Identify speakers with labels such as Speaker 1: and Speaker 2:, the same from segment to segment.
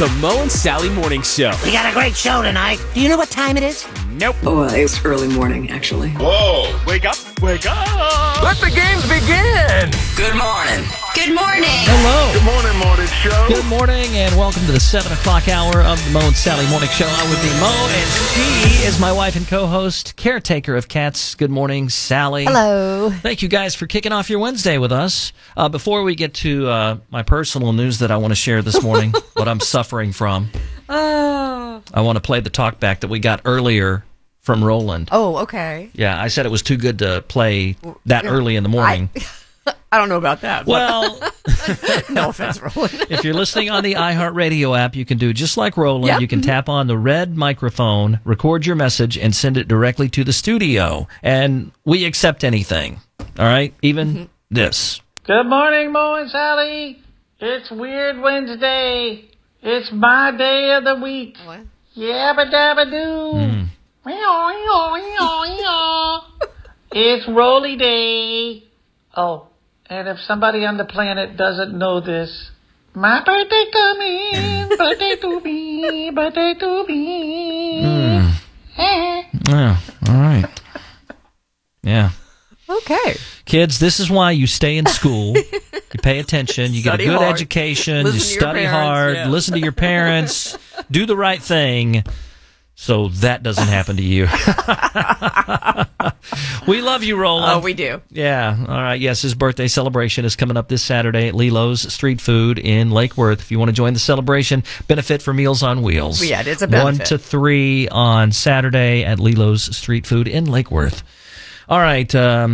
Speaker 1: The Mo and Sally Morning Show.
Speaker 2: We got a great show tonight. Do you know what time it is?
Speaker 1: Nope.
Speaker 3: Oh, it's early morning, actually.
Speaker 4: Whoa!
Speaker 1: Wake up. Wake up.
Speaker 4: Let the games begin!
Speaker 5: Good morning.
Speaker 6: Good morning.
Speaker 7: Hello.
Speaker 4: Good morning, morning show.
Speaker 7: Good morning, and welcome to the 7 o'clock hour of the Mo and Sally Morning Show. I'm with the Mo, and she is my wife and co-host, caretaker of cats. Good morning, Sally.
Speaker 8: Hello.
Speaker 7: Thank you guys for kicking off your Wednesday with us. Before we get to my personal news that I want to share this morning, what I'm suffering from, I want to play the talkback that we got earlier from Roland.
Speaker 8: Oh, okay.
Speaker 7: Yeah, I said it was too good to play that early in the morning.
Speaker 8: I don't know about that.
Speaker 7: Well,
Speaker 8: no offense, Roland.
Speaker 7: if you're listening on the iHeartRadio app, you can do just like Roland.
Speaker 8: Yep.
Speaker 7: You can tap on the red microphone, record your message, and send it directly to the studio. And we accept anything. All right? Even this.
Speaker 9: Good morning, Mo and Sally. It's Weird Wednesday. It's my day of the week.
Speaker 8: What?
Speaker 9: Yabba dabba doo. It's Rolly Day. Oh, and if somebody on the planet doesn't know this, my birthday coming, birthday to me, birthday to me.
Speaker 7: Yeah, all right. Yeah.
Speaker 8: Okay.
Speaker 7: Kids, this is why you stay in school. You pay attention. You get a
Speaker 8: Study
Speaker 7: good
Speaker 8: hard.
Speaker 7: education.
Speaker 8: Listen
Speaker 7: You
Speaker 8: to your
Speaker 7: study
Speaker 8: parents,
Speaker 7: hard.
Speaker 8: yeah.
Speaker 7: Listen to your parents. Do the right thing so that doesn't happen to you. We love you, Roland.
Speaker 8: Oh, we do.
Speaker 7: Yeah. All right. Yes, his birthday celebration is coming up this Saturday at Lilo's Street Food in Lake Worth. If you want to join the celebration, benefit for Meals on Wheels.
Speaker 8: Yeah, it's a benefit.
Speaker 7: 1 to 3 on Saturday at Lilo's Street Food in Lake Worth. All right.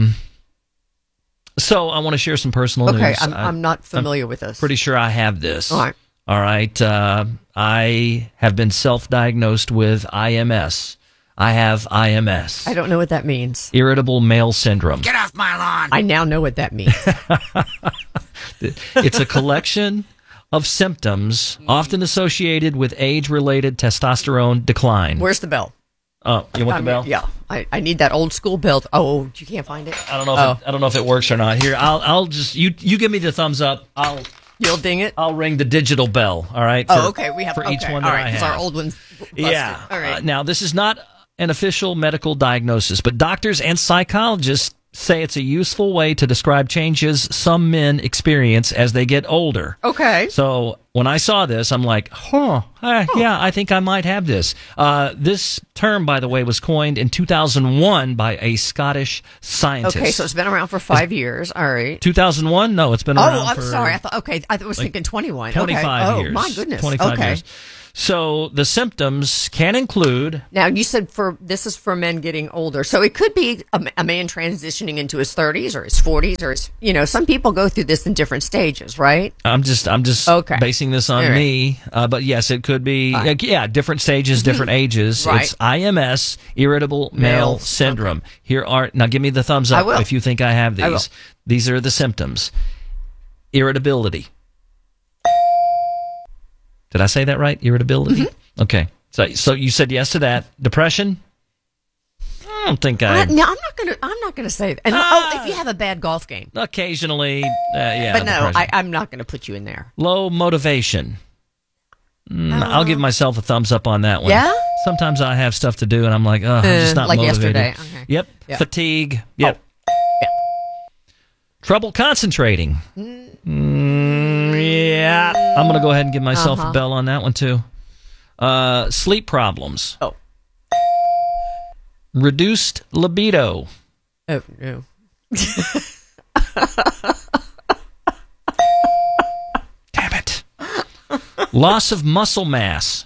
Speaker 7: So I want to share some personal news.
Speaker 8: Okay, I'm not familiar with this.
Speaker 7: Pretty sure I have this.
Speaker 8: All right.
Speaker 7: All right. I have been self-diagnosed with IMS. I have IMS.
Speaker 8: I don't know what that means.
Speaker 7: Irritable male syndrome.
Speaker 2: Get off my lawn.
Speaker 8: I now know what that means.
Speaker 7: It's a collection of symptoms often associated with age-related testosterone decline.
Speaker 8: Where's the bell?
Speaker 7: Oh, you want the bell?
Speaker 8: Yeah, I need that old school bell. Oh, you can't find it?
Speaker 7: I don't know. I don't know if it works or not. Here, I'll just you give me the thumbs up.
Speaker 8: You'll ding it?
Speaker 7: I'll ring the digital bell. All right.
Speaker 8: Okay. We have
Speaker 7: for each
Speaker 8: okay.
Speaker 7: one
Speaker 8: All
Speaker 7: that
Speaker 8: right,
Speaker 7: I have.
Speaker 8: our old one's busted.
Speaker 7: Yeah.
Speaker 8: All right.
Speaker 7: Now, this is not an official medical diagnosis, but doctors and psychologists say it's a useful way to describe changes some men experience as they get older.
Speaker 8: Okay.
Speaker 7: So when I saw this, I'm like, yeah, I think I might have this. This term, by the way, was coined in 2001 by a Scottish scientist.
Speaker 8: Okay, so it's been around for 5 years. All right.
Speaker 7: 2001? No, it's been around
Speaker 8: I'm
Speaker 7: for
Speaker 8: sorry. I was thinking 21.
Speaker 7: 25
Speaker 8: okay.
Speaker 7: years.
Speaker 8: Oh, my goodness.
Speaker 7: 25
Speaker 8: okay.
Speaker 7: years. So the symptoms can include...
Speaker 8: Now, you said this is for men getting older. So it could be a man transitioning into his 30s or his 40s or his, some people go through this in different stages, right?
Speaker 7: I'm just
Speaker 8: Okay.
Speaker 7: basing this on me. But yes, it could be, different stages, different ages.
Speaker 8: Right.
Speaker 7: It's IMS, Irritable Male Syndrome.
Speaker 8: Okay.
Speaker 7: Now give me the thumbs
Speaker 8: I
Speaker 7: up
Speaker 8: will.
Speaker 7: if you think I have these.
Speaker 8: I will.
Speaker 7: These are the symptoms. Irritability. Did I say that right? Irritability?
Speaker 8: Mm-hmm.
Speaker 7: Okay. So you said yes to that. Depression? I don't think I...
Speaker 8: No, I'm not gonna say that. And, if you have a bad golf game.
Speaker 7: Occasionally, yeah.
Speaker 8: But no,
Speaker 7: depression.
Speaker 8: I'm not going to put you in there.
Speaker 7: Low motivation. I'll give myself a thumbs up on that one.
Speaker 8: Yeah?
Speaker 7: Sometimes I have stuff to do, and I'm like, I'm just not
Speaker 8: like
Speaker 7: motivated.
Speaker 8: yesterday. Okay.
Speaker 7: Yep.
Speaker 8: Yeah.
Speaker 7: Fatigue. Yep.
Speaker 8: Yeah.
Speaker 7: Trouble concentrating. Yeah. I'm going to go ahead and give myself a bell on that one, too. Sleep problems.
Speaker 8: Oh.
Speaker 7: Reduced libido.
Speaker 8: Oh, no.
Speaker 7: Damn it. Loss of muscle mass.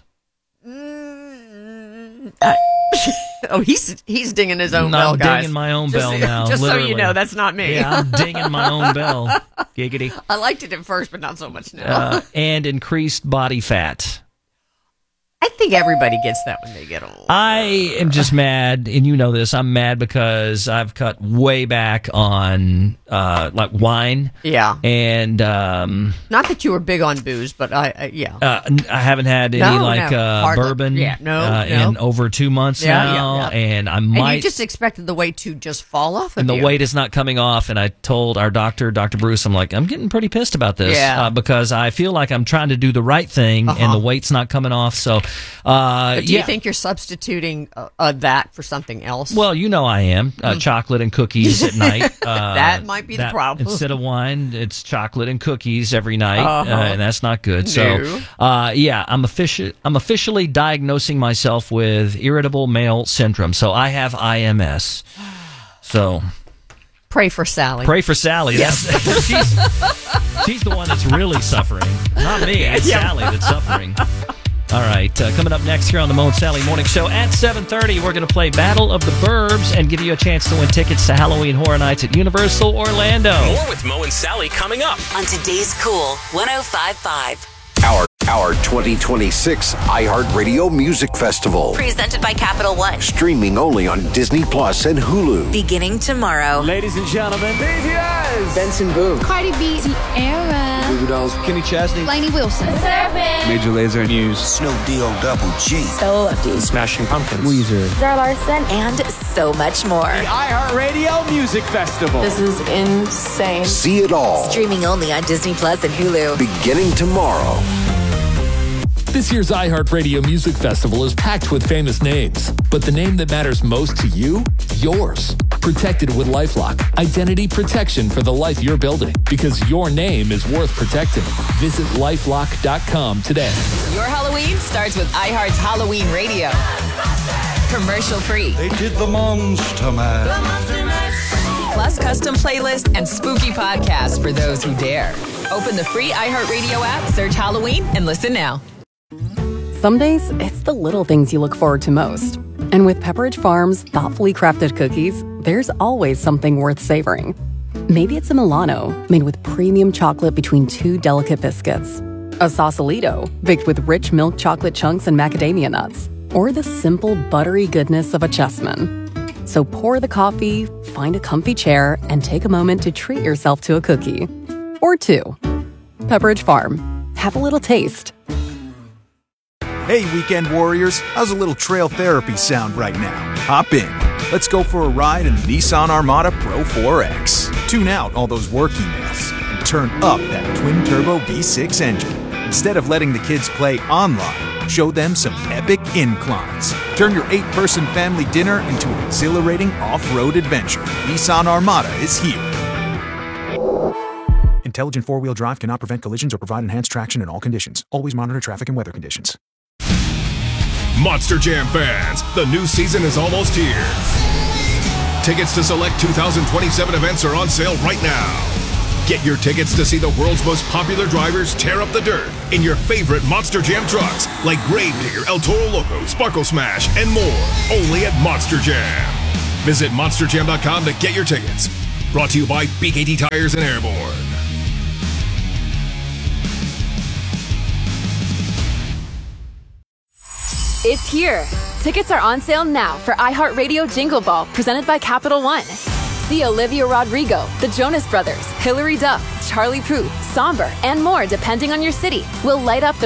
Speaker 8: He's dinging his own
Speaker 7: No,
Speaker 8: bell,
Speaker 7: I'm
Speaker 8: guys.
Speaker 7: dinging my own bell now.
Speaker 8: Just
Speaker 7: literally.
Speaker 8: so you know, that's not me.
Speaker 7: Yeah, I'm dinging my own bell. Giggity.
Speaker 8: I liked it at first, but not so much now.
Speaker 7: And increased body fat.
Speaker 8: I think everybody gets that when they get old.
Speaker 7: I am just mad, and you know this. I'm mad because I've cut way back on like wine.
Speaker 8: Yeah.
Speaker 7: And
Speaker 8: not that you were big on booze, but I
Speaker 7: haven't had any
Speaker 8: hardly.
Speaker 7: bourbon
Speaker 8: No.
Speaker 7: in over 2 months now. And I might.
Speaker 8: And you just expected the weight to just fall off of
Speaker 7: and the
Speaker 8: you.
Speaker 7: weight is not coming off. And I told our doctor, Dr. Bruce, I'm like, I'm getting pretty pissed about this because I feel like I'm trying to do the right thing and the weight's not coming off. So,
Speaker 8: but do you think you're substituting that for something else?
Speaker 7: Well, you know I am. Chocolate and cookies at night.
Speaker 8: That might be the problem.
Speaker 7: Instead of wine, it's chocolate and cookies every night, and that's not good. So, I'm officially diagnosing myself with irritable male syndrome. So I have IMS. So
Speaker 8: pray for Sally.
Speaker 7: Pray for Sally. Yes. She's the one that's really suffering. Not me. It's Sally that's suffering. All right, coming up next here on the Mo and Sally Morning Show at 7:30, we're going to play Battle of the Burbs and give you a chance to win tickets to Halloween Horror Nights at Universal Orlando.
Speaker 1: More with Mo and Sally coming up
Speaker 5: on today's Cool 105.5.
Speaker 6: Our 2026 iHeartRadio Music Festival.
Speaker 5: Presented by Capital One.
Speaker 6: Streaming only on Disney Plus and Hulu.
Speaker 5: Beginning tomorrow.
Speaker 1: Ladies and gentlemen,
Speaker 4: BTS.
Speaker 3: Benson Boone.
Speaker 10: Cardi B. Tiara.
Speaker 4: Goo Goo Dolls. Kenny Chesney.
Speaker 10: Lainey Wilson.
Speaker 4: Major Lazer. News.
Speaker 6: Snoop D-O-double-G.
Speaker 1: Smashing Pumpkins,
Speaker 4: Weezer.
Speaker 10: Zara Larson.
Speaker 5: And so much more.
Speaker 1: the iHeartRadio Music Festival.
Speaker 3: This is insane.
Speaker 6: See it all.
Speaker 5: Streaming only on Disney Plus and Hulu.
Speaker 6: Beginning tomorrow.
Speaker 11: This year's iHeartRadio Music Festival is packed with famous names, but the name that matters most to you? Yours. Protected with LifeLock. Identity protection for the life you're building, because your name is worth protecting. Visit LifeLock.com today.
Speaker 12: Your Halloween starts with iHeart's Halloween Radio. Commercial free.
Speaker 6: They did the Monster Mash.
Speaker 12: Plus custom playlists and spooky podcasts for those who dare. Open the free iHeartRadio app, search Halloween, and listen now.
Speaker 13: Some days, it's the little things you look forward to most. And with Pepperidge Farm's thoughtfully crafted cookies, there's always something worth savoring. Maybe it's a Milano, made with premium chocolate between two delicate biscuits. A Sausalito, baked with rich milk chocolate chunks and macadamia nuts. Or the simple, buttery goodness of a Chessman. So pour the coffee, find a comfy chair, and take a moment to treat yourself to a cookie. Or two. Pepperidge Farm. Have a little taste.
Speaker 14: Hey, weekend warriors, how's a little trail therapy sound right now? Hop in. Let's go for a ride in the Nissan Armada Pro 4X. Tune out all those work emails and turn up that twin-turbo V6 engine. Instead of letting the kids play online, show them some epic inclines. Turn your 8-person family dinner into an exhilarating off-road adventure. Nissan Armada is here. Intelligent four-wheel drive cannot prevent collisions or provide enhanced traction in all conditions. Always monitor traffic and weather conditions.
Speaker 15: Monster Jam fans, the new season is almost here. Tickets to select 2027 events are on sale right now. Get your tickets to see the world's most popular drivers tear up the dirt in your favorite Monster Jam trucks like Gravedigger, El Toro Loco, Sparkle Smash, and more. Only at Monster Jam. Visit monsterjam.com to get your tickets. Brought to you by BKT Tires and Airborne.
Speaker 16: It's here. Tickets are on sale now for iHeartRadio Jingle Ball, presented by Capital One. See Olivia Rodrigo, the Jonas Brothers, Hilary Duff, Charlie Puth, Somber, and more depending on your city. We'll light up the